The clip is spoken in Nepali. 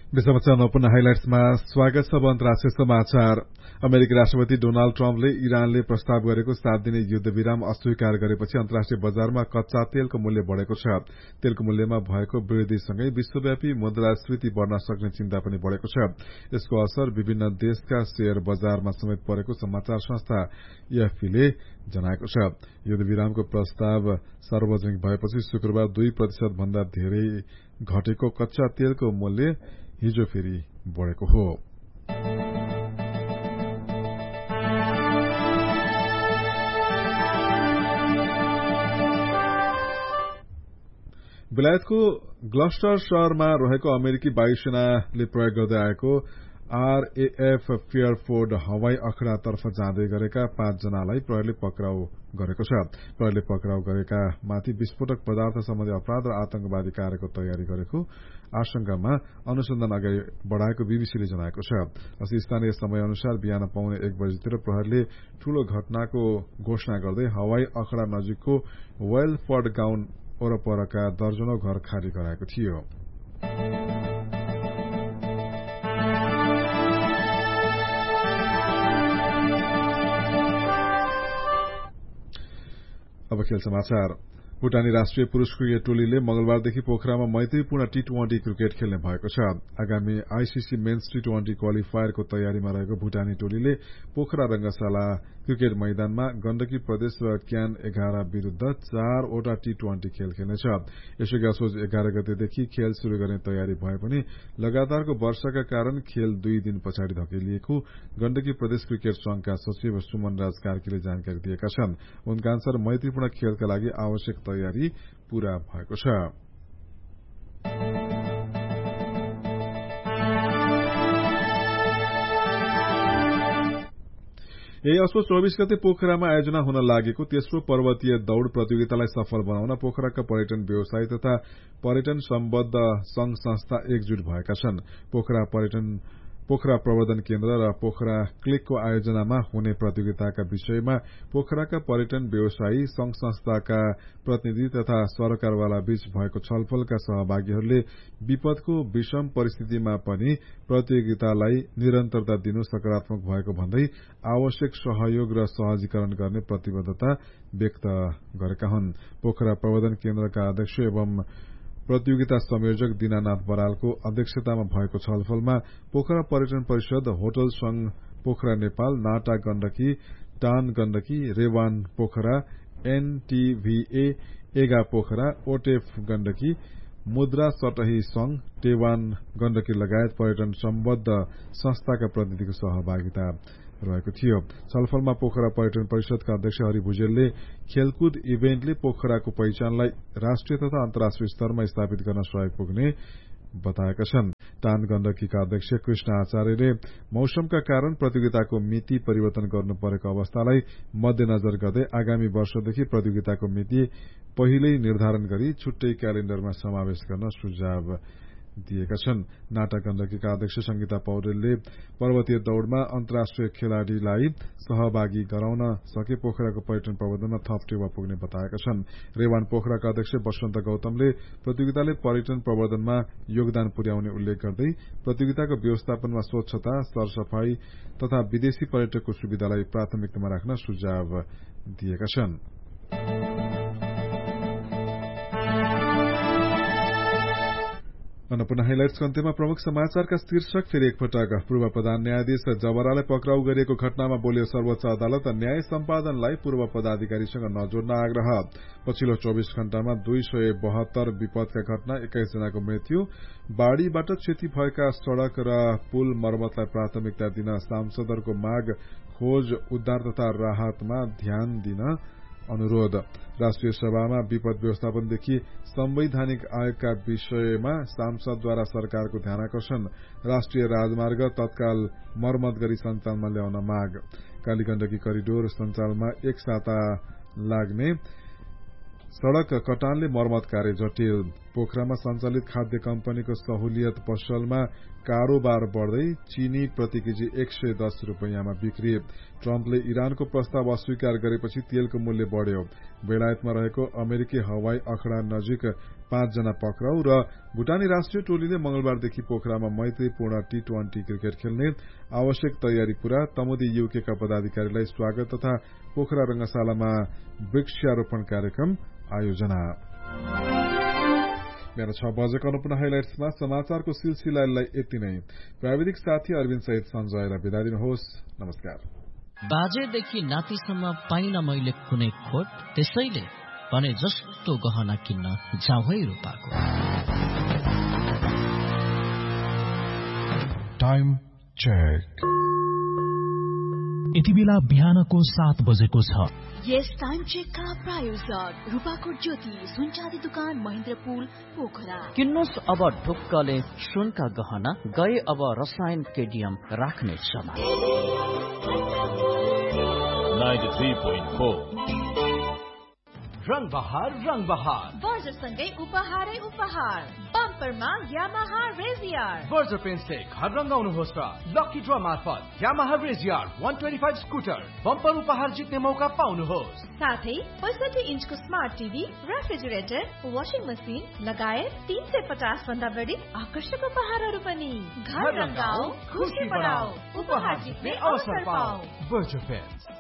समाचार नपुन हाइलाइट्समा स्वागत छ। अन्तर्राष्ट्रिय समाचार। अमेरिकी राष्ट्रपति डोनाल्ड ट्रम्पले इरानले प्रस्ताव गरेको 7 दिने युद्ध विराम अस्वीकार गरेपछि अन्तर्राष्ट्रिय बजारमा कच्चा तेलको मूल्य बढ़ेको छ। तेलको मूल्यमा भएको वृद्धिसँगै विश्वव्यापी मुद्रास्फीति बढ़न सक्ने चिन्ता पनि बढ़ेको छ। यसको असर विभिन्न देशका शेयर बजारमा समेत परेको समाचार संस्था एएफपीले जनाएको छ। युद्ध विरामको प्रस्ताव सार्वजनिक भएपछि शुक्रबार 2% भन्दा धेरै घटेको कच्चा तेलको मूल्य हिजो फेरि बढ़ेको हो। बेलायतको ग्लस्टर शहरमा रहेको अमेरिकी वायुसेनाले प्रयोग गर्दै आएको RAF फेयरफोर्ड हवाई अखड़ातर्फ जाँदै गरेका 5 जनालाई प्रहरीले पक्राउ गरेको छ। प्रहरीले पक्राउ गरेका माथि विस्फोटक पदार्थ सम्बन्धी अपराध र आतंकवादी कार्यको तयारी गरेको आशंकामा अनुसन्धान अगाडि बढ़ाएको बीबीसीले जनाएको छ। स्थानीय समय अनुसार बिहान पौने 1 बजेतिर प्रहरीले ठूलो घटनाको घोषणा गर्दै हवाई अखड़ा नजिकको वेलफोर्ड गाउँ वरपरका दर्जनौं घर खाली गराएको थियो। अब खेल समाचार। भूटानी राष्ट्रिय पुरूष क्रिकेट टोलीले मंगलबारदेखि पोखरामा मैत्रीपूर्ण टी20 क्रिकेट खेल्ने भएको छ। आगामी आईसीसी मेन्स टी20 क्वालिफायरको तयारीमा रहेको भूटानी टोलीले पोखरा रंगशाला क्रिकेट मैदानमा गण्डकी प्रदेश र क्यान 11 विरूद्ध 4 वटा टी20 खेल खेल्नेछ। यसैगरी असोज 11 गतेदेखि खेल शुरू गर्ने तयारी भए पनि लगातारको वर्षाका कारण खेल 2 दिन पछाडि धकेलिएको गण्डकी प्रदेश क्रिकेट संघका सचिव सुमन राज कार्कीले जानकारी दिएका छन्। उनका अनुसार मैत्रीपूर्ण खेलका लागि आवश्यक तयारी पूरा भएको छ। यही असोज 24 गते पोखरामा आयोजना हुन लागेको तेस्रो पर्वतीय दौड़ प्रतियोगितालाई सफल बनाउन पोखराका पर्यटन व्यवसायी तथा पर्यटन सम्बद्ध संघ संस्था एकजुट भएका छन्। पोखरा प्रवर्धन केन्द्र र पोखरा क्लिकको आयोजनामा हुने प्रतियोगिताका विषयमा पोखराका पर्यटन व्यवसायी संघ संस्थाका प्रतिनिधि तथा सरकारवाला बीच भएको छलफलका सहभागीहरूले विपदको विषम परिस्थितिमा पनि प्रतियोगितालाई निरन्तरता दिनु सकारात्मक भएको भन्दै आवश्यक सहयोग र सहजीकरण गर्ने प्रतिबद्धता व्यक्त गरेका हुन्। पोखरा प्रवर्धन केन्द्रका अध्यक्ष एवं प्रतियोगिता संयोजक दीनानाथ बरालको अध्यक्षतामा भएको छलफलमा पोखरा पर्यटन परिषद, होटल संघ पोखरा नेपाल, नाटा गण्डकी, टान गण्डकी, रेवान पोखरा, NTVA एगा पोखरा, ओटेफ गण्डकी, मुद्रा सटही संघ, टेवान गण्डकी लगायत पर्यटन सम्बद्ध संस्थाका प्रतिनिधिको सहभागिता रहेको थियो। छलफलमा पोखरा पर्यटन परिषदका अध्यक्ष हरि भुजेलले खेलकुद इभेन्टले पोखराको पहिचानलाई राष्ट्रिय तथा अन्तर्राष्ट्रिय स्तरमा स्थापित गर्न सहयोग पुग्ने बताएका छन्। टान गण्डकीका अध्यक्ष कृष्ण आचार्यले मौसमका कारण प्रतियोगिताको मिति परिवर्तन गर्नु परेको अवस्थालाई मध्यनजर गर्दै आगामी वर्षदेखि प्रतियोगिताको मिति पहिल्यै निर्धारण गरी छुट्टै क्यालेण्डरमा समावेश गर्न सुझाव दिएका छन्। नाटा गण्डकीका अध्यक्ष संगीता पौडेलले पर्वतीय दौड़मा अन्तर्राष्ट्रिय खेलाड़ीलाई सहभागी गराउन सके पोखराको पर्यटन प्रबन्धनमा थप टेवा पुग्ने बताएका छन्। रेवान पोखराका अध्यक्ष वसन्त गौतमले प्रतियोगिताले पर्यटन प्रवर्धनमा योगदान पुर्याउने उल्लेख गर्दै प्रतियोगिताको व्यवस्थापनमा स्वच्छता, सरसफाई तथा विदेशी पर्यटकको सुविधालाई प्राथमिकतामा राख्न सुझाव दिएका छन्। पुनः हाइलाइट्सको अन्त्यमा प्रमुख समाचारका शीर्षक फेरि एकपटक। पूर्व प्रधान न्यायाधीश जबरालाई पक्राउ गरिएको घटनामा बोल्यो सर्वोच्च अदालत, न्याय सम्पादनलाई पूर्व पदाधिकारीसँग नजोड्न आग्रह। पछिल्लो 24 घण्टामा 272 विपदका घटना, 21 जनाको मृत्यु। बाढ़ीबाट क्षति भएका सड़क र पुल मर्मतलाई प्राथमिकता दिन सांसदहरूको माग, खोज उद्धार तथा राहतमा ध्यान दिन अनुरोध। राष्ट्रिय सभामा विपद व्यवस्थापनदेखि संवैधानिक आयोगका विषयमा सांसदद्वारा सरकारको ध्यानाकर्षण। राष्ट्रिय राजमार्ग तत्काल मर्मत गरी सञ्चालनमा ल्याउन माग। कालीगण्डकी करिडोर सञ्चालनमा 1 साता लाग्ने, सड़क कटानले मर्मत कार्य जटिल। पोखरामा सञ्चालित खाद्य कम्पनीको सहुलियत पसलमा कारोबार बढ्दै चीनी प्रति केजी 110 रुपैयाँमा बिक्री। ट्रम्पले इरानको प्रस्ताव अस्वीकार गरेपछि तेलको मूल्य बढ्यो। बेलायतमा रहेको अमेरिकी हवाई अखड़ा नजिक 5 जना पक्राउ र भूटानी राष्ट्रिय टोलीले मंगलबारदेखि पोखरामा मैत्रीपूर्ण T20 क्रिकेट खेल्ने आवश्यक तयारी पूरा। तमुदी यूकेका पदाधिकारीलाई स्वागत तथा पोखरा रंगशालामा वृक्षारोपण कार्यक्रम आयोजना। बिहान 6 बजेको अनुपूर्ण हाइलाइट्समा समाचारको सिलसिलालाई यति नै। प्राविधिक साथी अरविन्द सहित सञ्जयलाई बिदा दिनुहोस्। नमस्कार। बाजेदेखि नातिसम्म पाइन मैले कुनै खोट, त्यसैले भने जस्तो गहना किन्न जाउँ है रूपाको। Time check. यति बेला बिहानको 7 बजेको छ। यस टाइम चेकका प्रायोजक रूपाकोट ज्योति सुनचाँदी दुकान महेन्द्रपुल पोखरा। किन्नुहोस् अब ढुक्कले सुनका गहना, गए अब रसायन केडियम राख्ने समय। 93.4 रंग बहार बर्जरसँगै उपहारै उपहार। बम्परमा यामाहा रेजियर। बर्जर पेन्टले घर रंगाउनुहोस् र लकी ड्र मार्फत यामाहा रेजियर 125 स्कुटर बम्पर उपहार जित्ने मौका पाउनुहोस्। साथै 65 इन्चको smart TV, refrigerator, washing machine लगायत 350 भन्दा बढी आकर्षक उपहारहरू पनि। घर रंगाऊ, खुशी बढाऊ, उपहार जित्ने अवसर पाऊ। Berger pant.